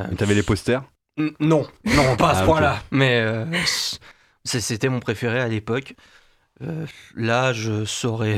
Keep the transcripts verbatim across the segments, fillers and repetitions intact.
T'avais les posters ? N- Non, non, pas à ce Ah, point-là. ok. Mais euh, c'est- c'était mon préféré à l'époque. Euh, là, je saurais.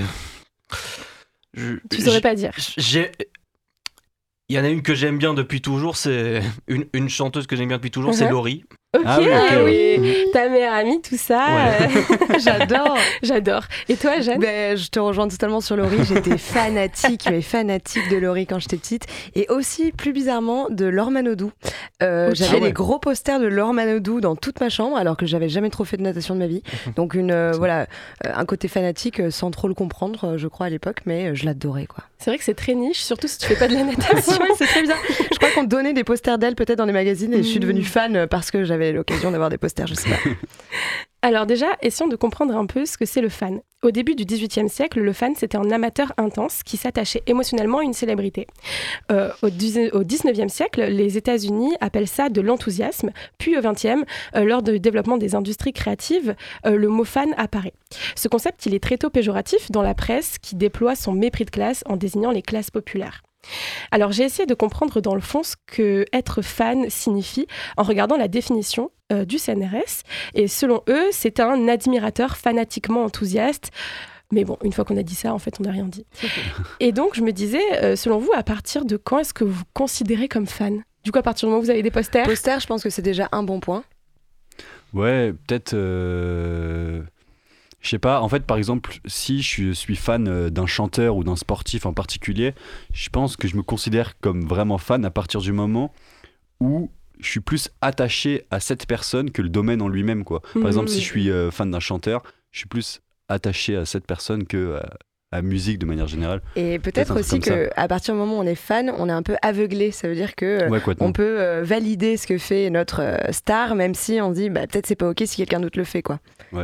Je- Tu saurais j'ai- pas dire. J'ai. Il y en a une que j'aime bien depuis toujours, c'est une, une chanteuse que j'aime bien depuis toujours, c'est Uh-huh. Laurie. Ok, Ah oui, ok, ouais. oui. Ta meilleure amie, tout ça. Ouais. euh, J'adore. J'adore. Et toi, Jeanne? Ben, je te rejoins totalement sur Laurie. J'étais fanatique, mais fanatique de Laurie quand j'étais petite. Et aussi, plus bizarrement, de Laure Manodou. Euh, Ok. J'avais Ah ouais. les gros posters de Laure Manodou dans toute ma chambre, alors que j'avais jamais trop fait de natation de ma vie. Donc, une, euh, voilà, euh, un côté fanatique euh, sans trop le comprendre, euh, je crois, à l'époque, mais euh, je l'adorais, quoi. C'est vrai que c'est très niche, surtout si tu fais pas de la natation. Ouais, c'est très bizarre. Je crois qu'on donnait des posters d'elle peut-être dans les magazines et je suis Mm. devenue fan euh, parce que j'avais l'occasion d'avoir des posters, je sais pas. Alors déjà, essayons de comprendre un peu ce que c'est le fan. Au début du dix-huitième siècle, le fan, c'était un amateur intense qui s'attachait émotionnellement à une célébrité. Euh, au dix- au dix-neuvième siècle, les États-Unis appellent ça de l'enthousiasme. Puis au vingtième, euh, lors du développement des industries créatives, euh, le mot fan apparaît. Ce concept, il est très tôt péjoratif dans la presse qui déploie son mépris de classe en désignant les classes populaires. Alors j'ai essayé de comprendre dans le fond ce que être fan signifie en regardant la définition euh, du C N R S. Et selon eux, c'est un admirateur fanatiquement enthousiaste. Mais bon, une fois qu'on a dit ça, en fait, on n'a rien dit. Et donc, je me disais, euh, selon vous, à partir de quand est-ce que vous vous considérez comme fan ? Du coup, à partir du moment où vous avez des posters ? Poster, je pense que c'est déjà un bon point. Ouais, peut-être. euh, Je sais pas, en fait, par exemple, si je suis fan euh, d'un chanteur ou d'un sportif en particulier, je pense que je me considère comme vraiment fan à partir du moment où je suis plus attaché à cette personne que le domaine en lui-même, quoi. Par Mhm. exemple, si je suis euh, fan d'un chanteur, je suis plus attaché à cette personne que à, à la musique de manière générale. Et peut-être Peut-être un aussi truc comme qu'à partir du moment où on est fan, on est un peu aveuglé. Ça veut dire que euh, Ouais, complètement. on peut euh, valider ce que fait notre euh, star, même si on se dit bah, peut-être c'est pas ok si quelqu'un d'autre le fait, quoi.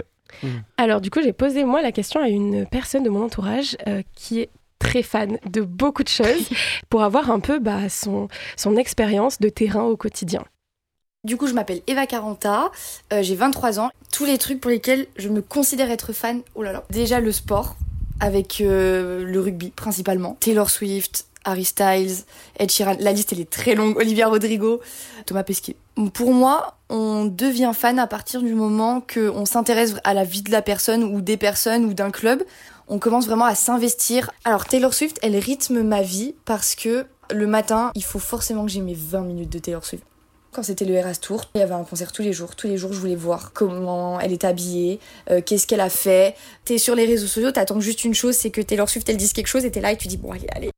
Alors du coup, j'ai posé moi la question à une personne de mon entourage euh, qui est très fan de beaucoup de choses pour avoir un peu bah, son, son expérience de terrain au quotidien. Du coup, je m'appelle Eva Caranta, euh, j'ai vingt-trois ans. Tous les trucs pour lesquels je me considère être fan, oh là là. Déjà le sport, avec euh, le rugby principalement. Taylor Swift, Harry Styles, Ed Sheeran, la liste elle est très longue, Olivia Rodrigo, Thomas Pesquet. Pour moi, on devient fan à partir du moment qu'on s'intéresse à la vie de la personne ou des personnes ou d'un club. On commence vraiment à s'investir. Alors Taylor Swift, elle rythme ma vie parce que le matin, il faut forcément que j'ai mes vingt minutes de Taylor Swift. Quand c'était le Eras Tour, il y avait un concert tous les jours. Tous les jours, je voulais voir comment elle est habillée, euh, qu'est-ce qu'elle a fait. T'es sur les réseaux sociaux, t'attends juste une chose, c'est que Taylor Swift, elle dise quelque chose et t'es là et tu dis bon, allez, allez.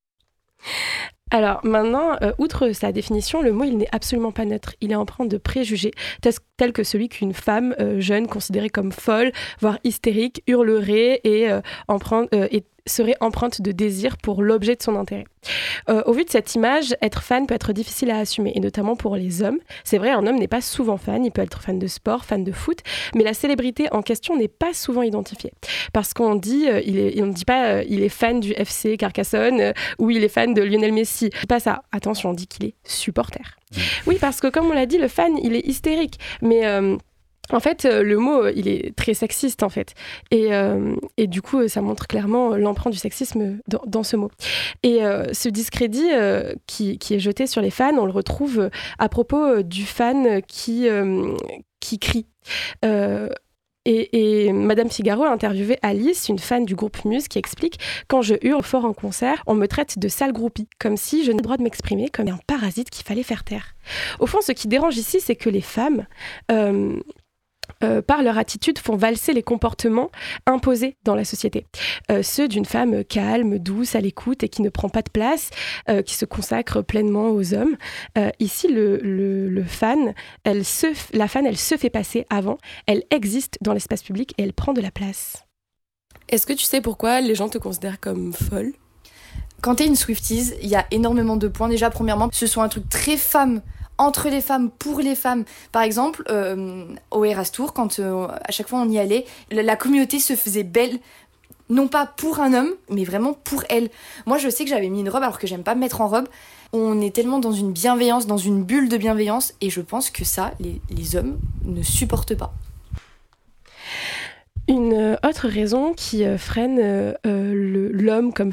Alors maintenant, euh, outre sa définition, le mot il n'est absolument pas neutre. Il est empreint de préjugés, tel, tel que celui qu'une femme euh, jeune considérée comme folle, voire hystérique, hurlerait et, euh, empreinte, euh, et serait empreinte de désir pour l'objet de son intérêt. Euh, au vu de cette image, être fan peut être difficile à assumer, et notamment pour les hommes. C'est vrai, un homme n'est pas souvent fan, il peut être fan de sport, fan de foot, mais la célébrité en question n'est pas souvent identifiée. Parce qu'on dit, euh, il est, on ne dit pas euh, il est fan du F C Carcassonne euh, ou il est fan de Lionel Messi. C'est pas ça. Attention, on dit qu'il est supporter. Mmh. Oui, parce que comme on l'a dit, le fan, il est hystérique. Mais... Euh, En fait, euh, le mot, euh, il est très sexiste, en fait. Et, euh, et du coup, euh, ça montre clairement l'empreinte du sexisme dans, dans ce mot. Et euh, ce discrédit euh, qui, qui est jeté sur les fans, on le retrouve euh, à propos euh, du fan qui, euh, qui crie. Euh, Et, et Madame Figaro a interviewé Alice, une fan du groupe Muse, qui explique « Quand je hurle fort en concert, on me traite de sale groupie, comme si je n'avais pas le droit de m'exprimer, comme un parasite qu'il fallait faire taire. » Au fond, ce qui dérange ici, c'est que les femmes... Euh, Euh, par leur attitude, font valser les comportements imposés dans la société. Euh, ceux d'une femme calme, douce, à l'écoute et qui ne prend pas de place, euh, qui se consacre pleinement aux hommes. Euh, ici, le, le, le fan, elle se, la fan, elle se fait passer avant, elle existe dans l'espace public et elle prend de la place. Est-ce que tu sais pourquoi les gens te considèrent comme folle ? Quand t'es une Swifties, il y a énormément de points. Déjà, premièrement, ce sont un truc très femme, entre les femmes, pour les femmes. Par exemple, euh, au Eras Tour, quand euh, à chaque fois on y allait, la, la communauté se faisait belle, non pas pour un homme, mais vraiment pour elle. Moi, je sais que j'avais mis une robe alors que j'aime pas me mettre en robe. On est tellement dans une bienveillance, dans une bulle de bienveillance, et je pense que ça, les, les hommes ne supportent pas. Une autre raison qui freine euh, le, l'homme comme